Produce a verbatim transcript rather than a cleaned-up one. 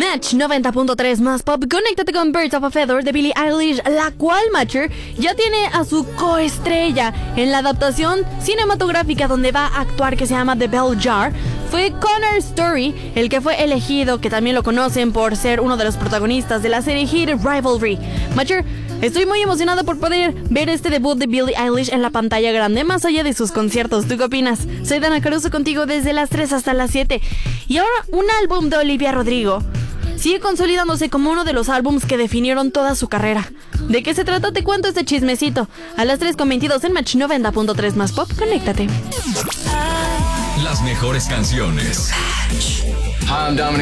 Match noventa punto tres más pop, conéctate con Birds of a Feather de Billie Eilish, la cual, Matcher, ya tiene a su coestrella en la adaptación cinematográfica donde va a actuar, que se llama The Bell Jar. Fue Connor Story el que fue elegido, que también lo conocen por ser uno de los protagonistas de la serie Hit Rivalry. Matcher, estoy muy emocionada por poder ver este debut de Billie Eilish en la pantalla grande, más allá de sus conciertos. ¿Tú qué opinas? Soy Dana Caruso contigo desde las tres hasta las siete. Y ahora, un álbum de Olivia Rodrigo sigue consolidándose como uno de los álbums que definieron toda su carrera. ¿De qué se trata? Te cuento este chismecito. A las tres con veintidós en Match noventa punto tres más pop, conéctate. Las mejores canciones. Hi, I'm Dominic